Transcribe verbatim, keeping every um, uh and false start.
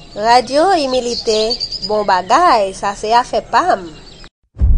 Radio imilite bon bagay, sa se a fe pam.